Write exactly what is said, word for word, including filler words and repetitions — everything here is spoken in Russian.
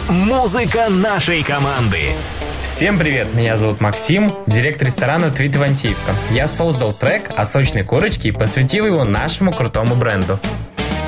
Музыка нашей команды. Всем привет, меня зовут Максим, директор ресторана Твит Ивантеевка. Я создал трек о сочной корочке и посвятил его нашему крутому бренду.